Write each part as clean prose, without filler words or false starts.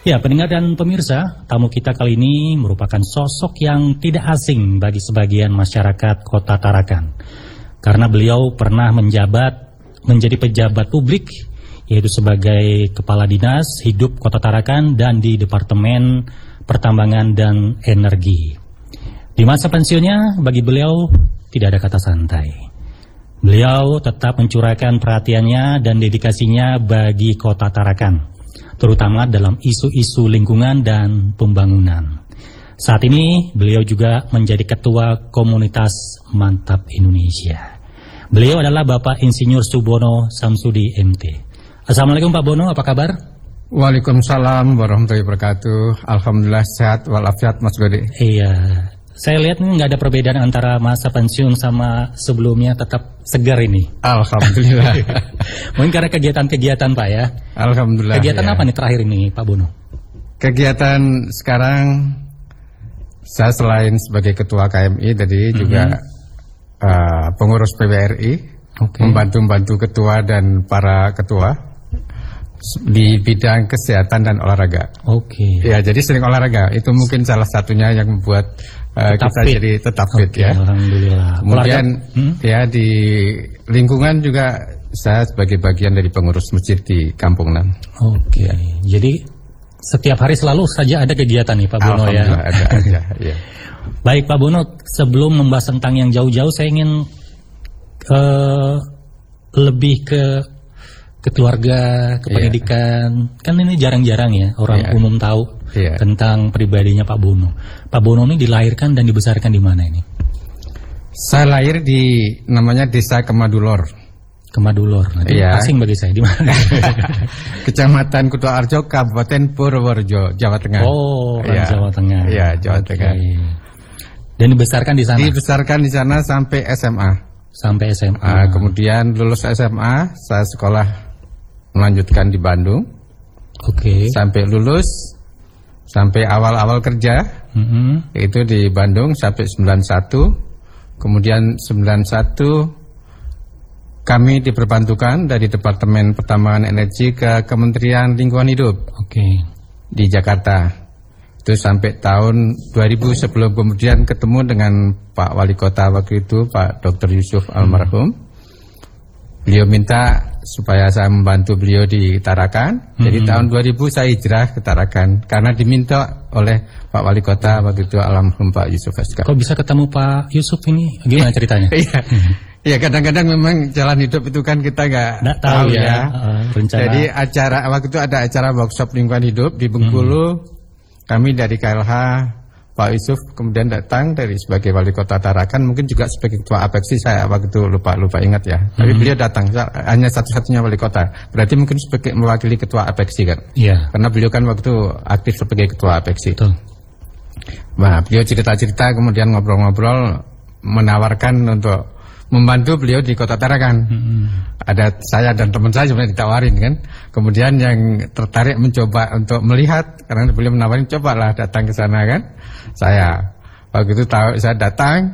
Ya, pendengar dan pemirsa, tamu kita kali ini merupakan sosok yang tidak asing bagi sebagian masyarakat Kota Tarakan. Karena beliau pernah menjadi pejabat publik, yaitu sebagai Kepala Dinas Hidup Kota Tarakan dan di Departemen Pertambangan dan Energi. Di masa pensiunnya, bagi beliau tidak ada kata santai. Beliau tetap mencurahkan perhatiannya dan dedikasinya bagi Kota Tarakan, terutama dalam isu-isu lingkungan dan pembangunan. Saat ini beliau juga menjadi Ketua Komunitas Mantap Indonesia. Beliau adalah Bapak Insinyur Subono Samsudi MT. Assalamualaikum Pak Bono, apa kabar? Waalaikumsalam warahmatullahi wabarakatuh. Alhamdulillah sehat walafiat Mas Gede. Iya, saya lihat ini nggak ada perbedaan antara masa pensiun sama sebelumnya, tetap segar ini. Alhamdulillah. Mungkin karena kegiatan-kegiatan Pak ya. Alhamdulillah. Kegiatan ya. apa nih terakhir ini Pak Bono? Kegiatan sekarang saya selain sebagai Ketua KMI tadi juga pengurus PWRI, membantu ketua dan para ketua di bidang kesehatan dan olahraga. Ya, jadi sering olahraga. Itu mungkin salah satunya yang membuat kita fit. Jadi tetap fit ya. Alhamdulillah. Kemudian ya di lingkungan juga saya sebagai bagian dari pengurus masjid di Kampung Nan. Ya. Jadi setiap hari selalu saja ada kegiatan nih Pak Bono ya. Ada aja. Ya. Baik Pak Bono, sebelum membahas tentang yang jauh-jauh, saya ingin lebih ke keluarga, ke pendidikan. Kan ini jarang-jarang ya orang umum tahu tentang pribadinya Pak Bono. Pak Bono ini dilahirkan dan dibesarkan di mana ini? Saya lahir di namanya Desa Kemadulor. Kemadulor. Nanti asing bagi saya, di mana? Kecamatan Kutoarjo, Kabupaten Purworejo, Jawa Tengah. Oh, Jawa Tengah. Iya, Jawa Tengah. Dan dibesarkan di sana. Dibesarkan di sana sampai SMA. Sampai SMA. Kemudian lulus SMA, saya sekolah melanjutkan di Bandung. Sampai lulus, sampai awal-awal kerja, itu di Bandung sampai 91. Kemudian 91 kami diperbantukan dari Departemen Pertambangan Energi ke Kementerian Lingkungan Hidup di Jakarta. Itu sampai tahun 2000, sebelum kemudian ketemu dengan Pak Wali Kota waktu itu, Pak Dr. Yusuf almarhum. Beliau minta supaya saya membantu beliau di Tarakan. Jadi tahun 2000 saya hijrah ke Tarakan karena diminta oleh Pak Wali Kota waktu itu almarhum Pak Yusuf SK. Kok bisa ketemu Pak Yusuf ini? Gimana ceritanya? Iya, kadang-kadang memang jalan hidup itu kan kita nggak tahu ya. Jadi waktu itu ada acara workshop lingkungan hidup di Bengkulu. Kami dari KLH, Pak Yusuf kemudian datang dari sebagai Wali Kota Tarakan, mungkin juga sebagai Ketua Apeksi, saya waktu itu lupa ingat ya. Tapi beliau datang, hanya satu-satunya Wali Kota. Berarti mungkin sebagai mewakili Ketua Apeksi kan? Iya. Karena beliau kan waktu aktif sebagai Ketua Apeksi. Betul. Nah, beliau cerita-cerita, kemudian ngobrol-ngobrol, menawarkan untuk membantu beliau di Kota Tarakan. Ada saya dan teman saya sebenarnya ditawarin kan. Kemudian yang tertarik mencoba untuk melihat, karena beliau menawarin, cobalah datang ke sana kan. Saya waktu itu saya datang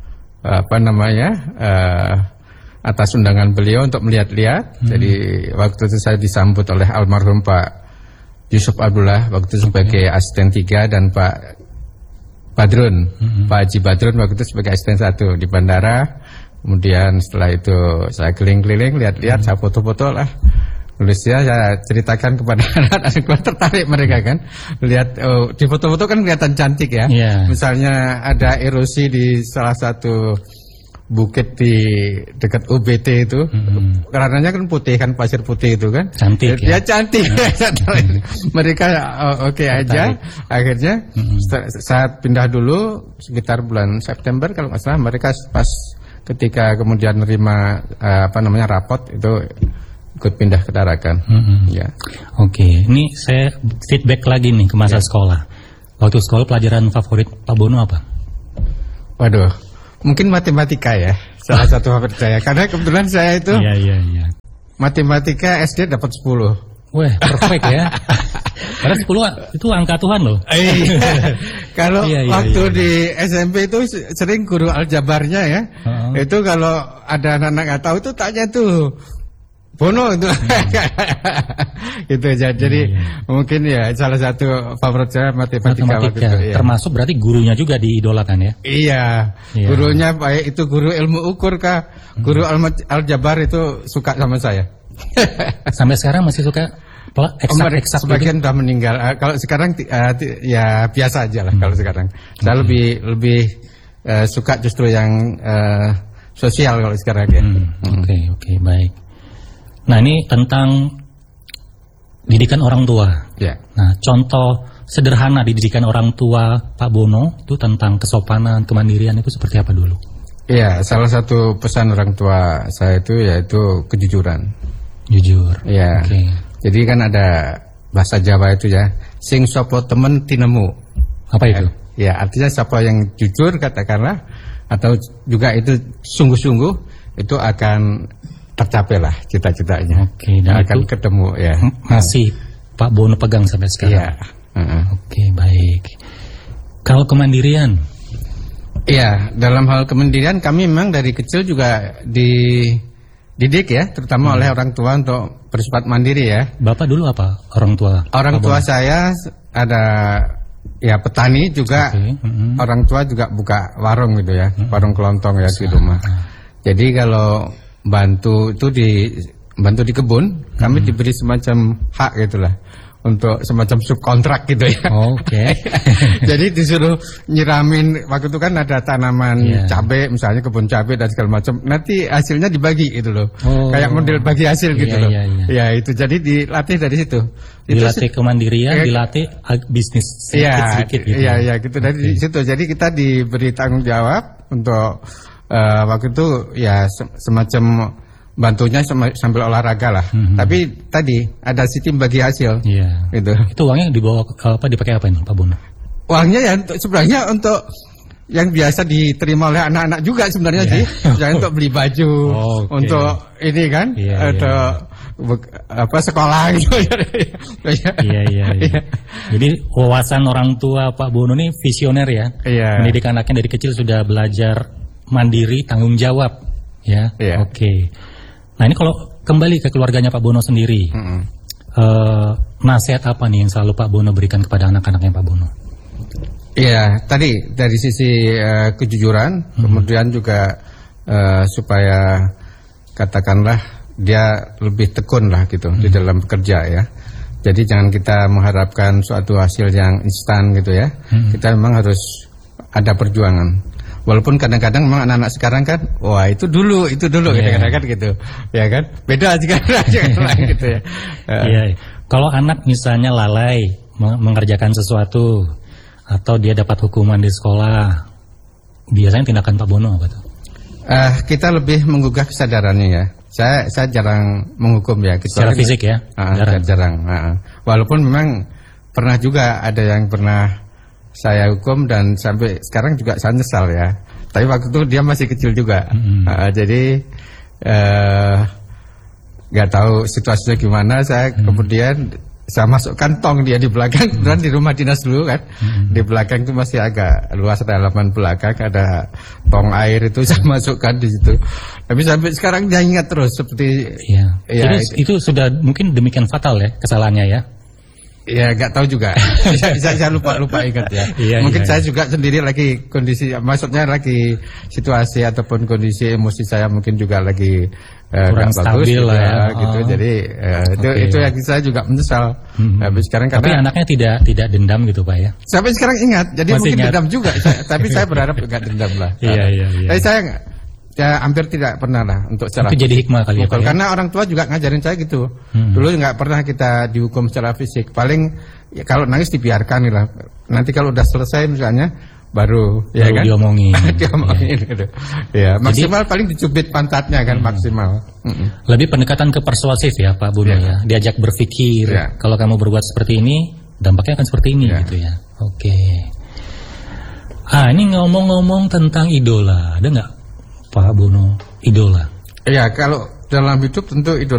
atas undangan beliau untuk melihat-lihat. Jadi waktu itu saya disambut oleh almarhum Pak Yusuf Abdullah waktu itu sebagai asisten 3 dan Pak Badrun, Pak Haji Badrun waktu itu sebagai asisten 1 di bandara. Kemudian setelah itu saya keliling-keliling, lihat-lihat, saya foto-foto lah. Nulisnya saya ceritakan kepada anak-anak, tertarik mereka kan. Lihat di foto-foto kan kelihatan cantik ya. Misalnya ada erosi di salah satu bukit di dekat UBT itu. Karenanya kan putih kan, pasir putih itu kan. Cantik ya. Dia cantik. Mereka oke aja. Akhirnya saat pindah dulu sekitar bulan September kalau nggak salah, mereka pas ketika kemudian menerima rapot itu ikut pindah ke Tarakan. Ya. Ini saya feedback lagi nih ke masa sekolah. Waktu sekolah pelajaran favorit Pak Bono apa? Waduh, mungkin matematika ya, salah satu favorit saya. Karena kebetulan saya itu matematika SD dapat 10. Wah, perfect ya. Karena 10 itu angka Tuhan loh. Kalau waktu di SMP itu sering guru aljabarnya ya. Itu kalau ada anak-anak nggak tahu itu tanya tuh Bono itu. Itu aja. Jadi mungkin ya salah satu favorit saya matematika. Waktu itu, ya. Termasuk berarti gurunya juga diidolakan ya? Iya. Gurunya baik itu guru ilmu ukur kah, guru aljabar itu suka sama saya. Sampai sekarang masih suka eksak sebagian sudah meninggal. Kalau sekarang ya biasa aja lah kalau sekarang. Saya lebih suka justru yang sosial kalau sekarang ya. Oke, baik. Nah, ini tentang didikan orang tua. Ya. Nah, contoh sederhana didikan orang tua Pak Bono itu tentang kesopanan, kemandirian itu seperti apa dulu? Iya, salah satu pesan orang tua saya itu yaitu kejujuran. Jujur. Iya. Jadi kan ada bahasa Jawa itu ya, sing sopo temen tinemu. Apa itu? Ya, artinya siapa yang jujur katakanlah, atau juga itu sungguh-sungguh, itu akan tercapai lah cita-citanya. Dan akan ketemu ya. Masih Pak Bono pegang sampai sekarang. Iya. Baik. Kalau kemandirian? Iya, dalam hal kemandirian kami memang dari kecil juga dididik ya, terutama oleh orang tua untuk bersifat mandiri ya. Bapak dulu apa orang tua? Orang tua saya ada ya petani juga. Orang tua juga buka warung gitu ya, warung kelontong ya di rumah. Jadi kalau bantu di kebun, kami diberi semacam hak gitulah untuk semacam subkontrak gitu ya. Jadi disuruh nyiramin, waktu itu kan ada tanaman cabai misalnya, kebun cabai dan segala macam. Nanti hasilnya dibagi gitu loh. Kayak model bagi hasil gitu loh. Ya itu jadi dilatih dari situ. Dilatih kemandirian, dilatih bisnis sedikit-sedikit gitu. Iya gitu dari situ. Jadi kita diberi tanggung jawab untuk waktu itu ya semacam bantunya sambil olahraga lah. Tapi tadi ada sistem bagi hasil. Gitu. Itu uangnya dibawa dipakai apa ini Pak Bono? Uangnya ya sebenarnya untuk yang biasa diterima oleh anak-anak juga sebenarnya sih. Misalnya untuk beli baju, untuk ini kan, atau sekolah gitu. Jadi wawasan orang tua Pak Bono ini visioner ya. Mendidik anaknya dari kecil sudah belajar mandiri, tanggung jawab ya. Nah, ini kalau kembali ke keluarganya Pak Bono sendiri, nasihat apa nih yang selalu Pak Bono berikan kepada anak-anaknya Pak Bono? Iya, tadi dari sisi kejujuran, kemudian juga supaya katakanlah dia lebih tekun lah gitu di dalam bekerja ya. Jadi jangan kita mengharapkan suatu hasil yang instan gitu ya. Kita memang harus ada perjuangan. Walaupun kadang-kadang memang anak-anak sekarang kan, wah itu dulu kadang-kadang gitu, ya kan? Beda sekarang gitu ya. Kalau anak misalnya lalai mengerjakan sesuatu atau dia dapat hukuman di sekolah, biasanya tindakan Pak Bono apa tuh? Kita lebih menggugah kesadarannya ya. Saya jarang menghukum ya. Secara fisik ya? Jarang. Walaupun memang pernah juga ada yang pernah saya hukum dan sampai sekarang juga saya nyesal ya. Tapi waktu itu dia masih kecil juga. Jadi nggak tahu situasinya gimana. Saya kemudian saya masukkan tong dia di belakang. Dan di rumah dinas dulu kan, di belakang itu masih agak luas, ada halaman belakang, ada tong air itu saya masukkan di situ. Tapi sampai sekarang dia ingat terus seperti. Jadi itu sudah mungkin demikian fatal ya kesalahannya ya. Ya nggak tahu juga. Saya lupa ingat ya. Mungkin saya juga sendiri lagi kondisi, maksudnya lagi situasi ataupun kondisi emosi saya mungkin juga lagi kurang stabil bagus, ya. Gitu. Jadi itu yang saya juga menyesal. Tapi sekarang tapi anaknya tidak dendam gitu Pak ya. Sampai sekarang ingat. Jadi masih mungkin ingat. dendam juga. Tapi saya berharap nggak dendam lah. Tapi saya hampir tidak pernah lah untuk secara itu jadi hikmah kali ya Pak ya? Karena orang tua juga ngajarin saya gitu. Dulu nggak pernah kita dihukum secara fisik. Paling ya, kalau nangis dibiarkan lah. Nanti kalau udah selesai misalnya baru ya kan diomongin. Gitu. Ya, maksimal jadi, paling dicubit pantatnya kan maksimal. Lebih pendekatan ke persuasif ya Pak Bono ya. Diajak berpikir. Kalau kamu berbuat seperti ini, dampaknya akan seperti ini gitu ya. Ini ngomong-ngomong tentang idola, ada nggak Pak Bono idola? Ya, kalau dalam hidup tentu idola